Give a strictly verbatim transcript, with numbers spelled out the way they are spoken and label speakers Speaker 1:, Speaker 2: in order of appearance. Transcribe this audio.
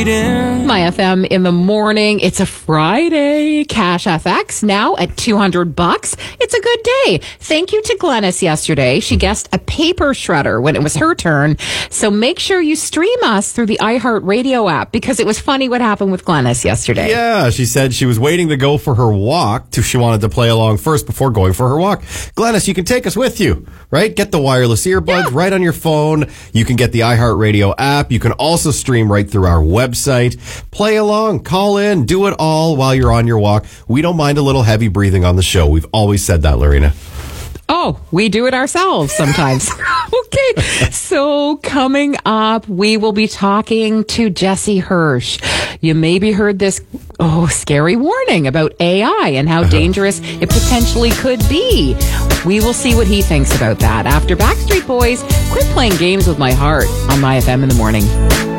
Speaker 1: bleeding.
Speaker 2: My F M in the morning. It's a Friday. Cash F X now at two hundred bucks. It's a good day. Thank you to Glennis yesterday. She guessed a paper shredder when it was her turn. So make sure you stream us through the iHeartRadio app because it was funny what happened with Glennis yesterday.
Speaker 3: Yeah, she said she was waiting to go for her walk. To, she wanted to play along first before going for her walk. Glennis, you can take us with you, right? Get the wireless earbuds yeah. right on your phone. You can get the iHeartRadio app. You can also stream right through our website. Play along, call in, do it all while you're on your walk. We don't mind a little heavy breathing on the show. We've always said that, Lorena.
Speaker 2: Oh, we do it ourselves sometimes. Okay. So coming up, we will be talking to Jesse Hirsch. You maybe heard this, oh, scary warning about A I and how dangerous it potentially could be. We will see what he thinks about that after Backstreet Boys Quit Playing Games with My Heart on My F M in the morning.